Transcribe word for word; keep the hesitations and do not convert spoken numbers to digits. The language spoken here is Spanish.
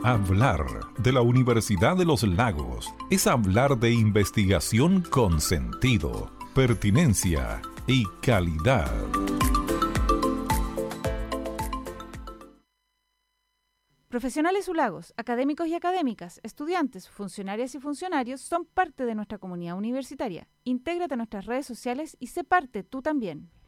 Hablar de la Universidad de los Lagos es hablar de investigación con sentido, pertinencia y calidad. Profesionales ULAGOS, académicos y académicas, estudiantes, funcionarias y funcionarios son parte de nuestra comunidad universitaria. Intégrate a nuestras redes sociales y sé parte tú también.